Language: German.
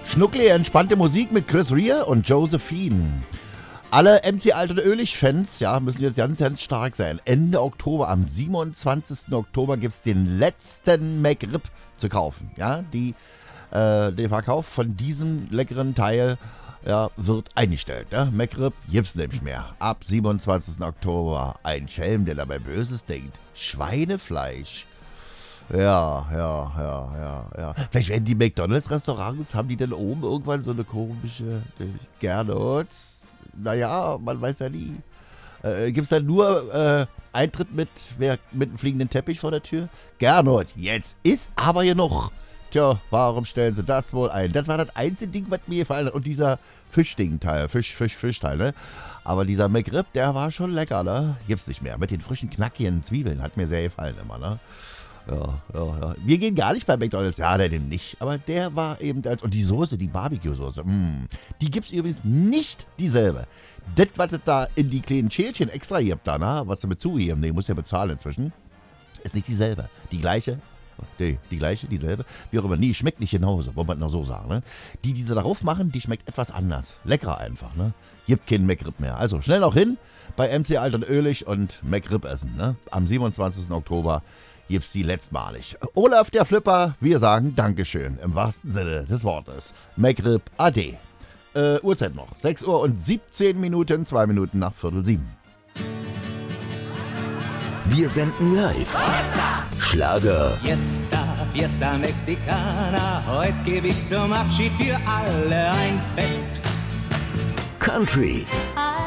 Schnuckli, entspannte Musik mit Chris Rea und Josephine. Alle MC Alt und Oehlich-Fans, ja, müssen jetzt ganz, ganz stark sein. Ende Oktober, am 27. Oktober gibt es den letzten McRib zu kaufen. Ja, der Verkauf von diesem leckeren Teil wird eingestellt. Ja? McRib gibt's nämlich mehr. Ab 27. Oktober. Ein Schelm, der dabei Böses denkt. Schweinefleisch. Ja. Vielleicht werden die McDonalds-Restaurants, haben die denn oben irgendwann so eine komische Gernot? Naja, man weiß ja nie. Gibt es da nur Eintritt mit einem fliegenden Teppich vor der Tür? Gernot, jetzt ist aber genug. Tja, warum stellen sie das wohl ein? Das war das einzige Ding, was mir gefallen hat. Und dieser Fischding-Teil, Fischteil, ne? Aber dieser McRib, der war schon lecker, ne? Gibt's nicht mehr. Mit den frischen, knackigen Zwiebeln hat mir sehr gefallen immer, ne? Ja. Wir gehen gar nicht bei McDonalds. Ja, der denn nicht. Aber der war eben... Und die Soße, die Barbecue-Soße, die gibt's übrigens nicht dieselbe. Das, was es da in die kleinen Schälchen extra gibt da, ne? Was sie mit zugeben, nee, muss ja bezahlen inzwischen, ist nicht dieselbe. Die gleiche, dieselbe, wie auch immer. Nee, schmeckt nicht genauso, wollen wir noch so sagen, ne? Die sie darauf machen, die schmeckt etwas anders. Leckerer einfach, ne? Gibt keinen McRib mehr. Also schnell noch hin bei MC Alt und Oehlich und McRib essen, ne? Am 27. Oktober gibt's die letztmalig. Olaf der Flipper, wir sagen Dankeschön, im wahrsten Sinne des Wortes. McRib AD. Uhrzeit noch, 6 Uhr und 17 Minuten, 2 Minuten nach 6:45. Wir senden live. Schlager, Fiesta Mexicana, heute gebe ich zum Abschied für alle ein Fest. Country,